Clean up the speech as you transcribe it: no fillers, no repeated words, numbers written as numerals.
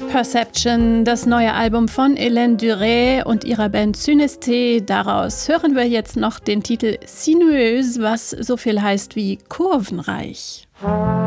Perception, das neue Album von Hélène Durey und ihrer Band Synesthé. Daraus hören wir jetzt noch den Titel Sinueuse, was so viel heißt wie kurvenreich.